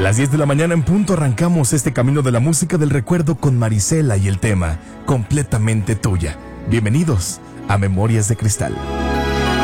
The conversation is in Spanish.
las 10 de la mañana en punto arrancamos este camino de la música del recuerdo con Marisela y el tema Completamente Tuya. Bienvenidos a Memorias de Cristal.